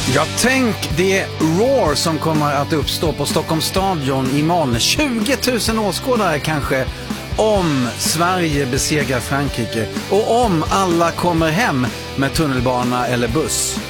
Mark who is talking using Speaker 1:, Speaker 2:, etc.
Speaker 1: Ja, tänk det roar som kommer att uppstå på Stockholms stadion imorgon. 20 000 åskådare kanske, om Sverige besegrar Frankrike och om alla kommer hem med tunnelbana eller buss.